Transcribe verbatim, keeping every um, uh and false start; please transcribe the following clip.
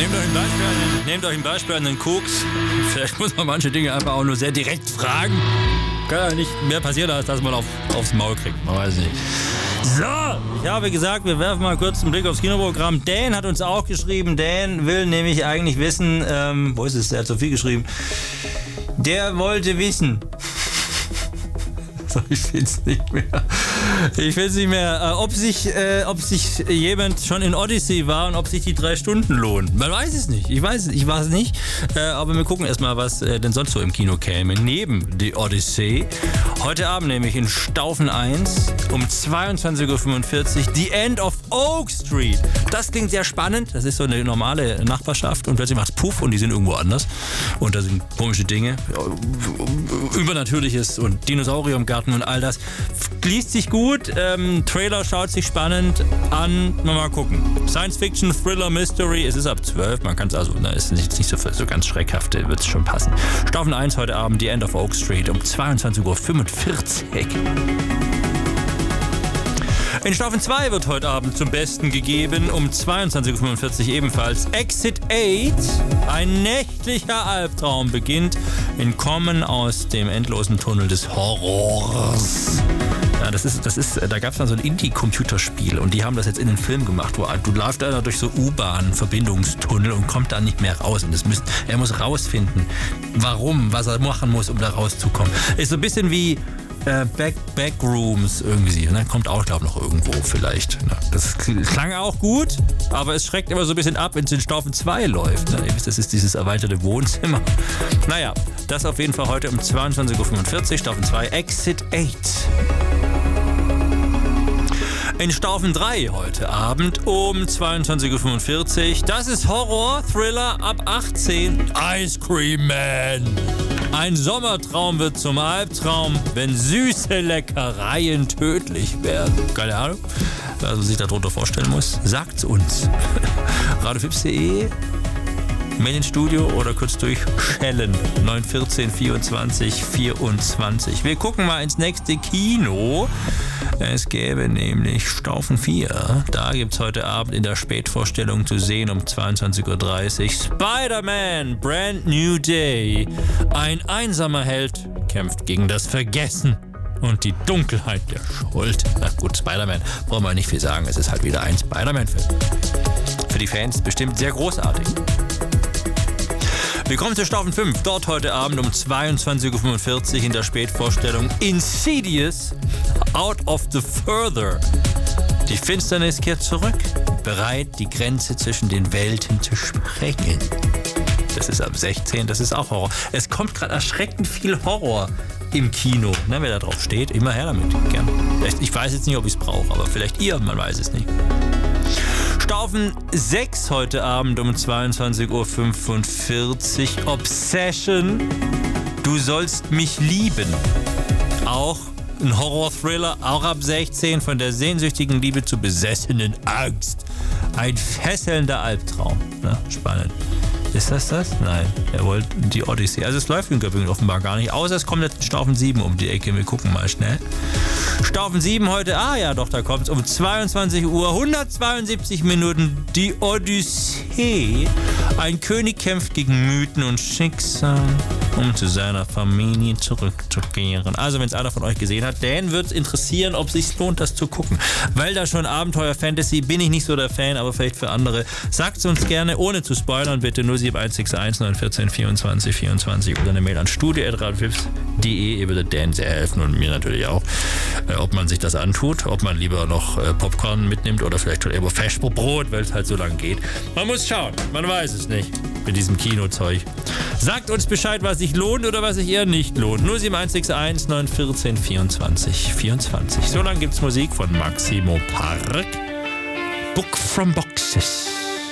Nehmt euch ein Beispiel an den, nehmt euch ein Beispiel an den Koks. Vielleicht muss man manche Dinge einfach auch nur sehr direkt fragen. Kann ja nicht mehr passieren, als dass man auf, aufs Maul kriegt. Man weiß nicht. So, ich habe gesagt, wir werfen mal kurz einen Blick aufs Kinoprogramm. Dan hat uns auch geschrieben. Dan will nämlich eigentlich wissen, ähm, wo ist es? Der hat so viel geschrieben. Der wollte wissen. So, ich finde es nicht mehr. Ich finde es nicht mehr. Äh, ob sich, äh, ob sich jemand schon in Odyssey war und ob sich die drei Stunden lohnen. Man weiß es nicht. Ich weiß es, ich weiß es nicht. Äh, aber wir gucken erstmal, was äh, denn sonst so im Kino käme. Neben die Odyssey. Heute Abend nämlich in Staufen eins um zweiundzwanzig Uhr fünfundvierzig The End of Oak Street. Das klingt sehr spannend. Das ist so eine normale Nachbarschaft und plötzlich macht es Puff und die sind irgendwo anders. Und da sind komische Dinge. Übernatürliches und Dinosaurier im Garten und all das. Liest sich gut. Ähm, Trailer schaut sich spannend an. Mal gucken. Science Fiction, Thriller, Mystery. Es ist ab zwölf. Man kann es also, na, ist nicht, nicht so, so ganz schreckhaft. Wird es schon passen. Staufen eins heute Abend The End of Oak Street um zweiundzwanzig Uhr fünfundvierzig. In Staufen zwei wird heute Abend zum Besten gegeben, um zweiundzwanzig Uhr fünfundvierzig ebenfalls. Exit acht, ein nächtlicher Albtraum beginnt. Entkommen aus dem endlosen Tunnel des Horrors. Ja, das ist, das ist, da gab es mal so ein Indie-Computerspiel und die haben das jetzt in den Film gemacht, wo du läufst da durch so U-Bahn-Verbindungstunnel und kommt da nicht mehr raus. Und das müsst, er muss rausfinden, warum, was er machen muss, um da rauszukommen. Ist so ein bisschen wie äh, Back, Backrooms irgendwie. Und dann kommt auch, glaube ich, noch irgendwo vielleicht. Na, das klang auch gut, aber es schreckt immer so ein bisschen ab, wenn es in Staufen zwei läuft. Na, ihr wisst, das ist dieses erweiterte Wohnzimmer. Naja, das auf jeden Fall heute um zweiundzwanzig Uhr fünfundvierzig, Staufen zwei, Exit acht. In Staufen drei heute Abend um zweiundzwanzig Uhr fünfundvierzig. Das ist Horror, Thriller ab achtzehn. Ice Cream Man. Ein Sommertraum wird zum Albtraum, wenn süße Leckereien tödlich werden. Keine Ahnung, was man sich darunter vorstellen muss. Sagt's uns. radiofips punkt de, Mail ins Studio oder kurz durchschellen. neun vierzehn vierundzwanzig vierundzwanzig. Wir gucken mal ins nächste Kino. Es gäbe nämlich Staufen vier. Da gibt es heute Abend in der Spätvorstellung zu sehen um zweiundzwanzig Uhr dreißig Spider-Man, Brand New Day. Ein einsamer Held kämpft gegen das Vergessen und die Dunkelheit der Schuld. Na gut, Spider-Man, brauchen wir nicht viel sagen. Es ist halt wieder ein Spider-Man-Film. Für die Fans bestimmt sehr großartig. Wir kommen zu Staufen fünf. Dort heute Abend um zweiundzwanzig Uhr fünfundvierzig in der Spätvorstellung Insidious, Out of the Further. Die Finsternis kehrt zurück, bereit, die Grenze zwischen den Welten zu sprengen. Das ist ab sechzehn, das ist auch Horror. Es kommt gerade erschreckend viel Horror im Kino. Na, wer da drauf steht, immer her damit. Gern. Ich weiß jetzt nicht, ob ich es brauche, aber vielleicht ihr, man weiß es nicht. Staufen sechs heute Abend um zweiundzwanzig Uhr fünfundvierzig. Obsession, du sollst mich lieben. Auch ein Horror-Thriller, auch ab sechzehn, von der sehnsüchtigen Liebe zur besessenen Angst. Ein fesselnder Albtraum. Na, spannend. Ist das das? Nein, er wollte die Odyssey. Also es läuft in Göppingen offenbar gar nicht. Außer es kommt jetzt Staufen sieben um die Ecke. Wir gucken mal schnell. Staufen sieben heute, ah ja doch, da kommt es um zweiundzwanzig Uhr, hundertzweiundsiebzig Minuten, die Odyssee. Ein König kämpft gegen Mythen und Schicksal, um zu seiner Familie zurückzukehren. Also wenn es einer von euch gesehen hat, den wird es interessieren, ob es sich lohnt, das zu gucken. Weil da schon Abenteuer-Fantasy, bin ich nicht so der Fan, aber vielleicht für andere. Sagt es uns gerne, ohne zu spoilern, bitte null sieben eins sechs eins neun eins vier vierundzwanzig vierundzwanzig oder eine Mail an studio at radiofips punkt de. Ihr würdet Dan sehr helfen und mir natürlich auch, äh, ob man sich das antut, ob man lieber noch äh, Popcorn mitnimmt oder vielleicht schon eher Feschbrot, weil es halt so lang geht. Man muss schauen, man weiß es nicht mit diesem Kinozeug. Sagt uns Bescheid, was sich lohnt oder was sich eher nicht lohnt. null sieben eins sechs eins neun eins vier vierundzwanzig vierundzwanzig. So lange gibt's Musik von Maximo Park. Book from Boxes.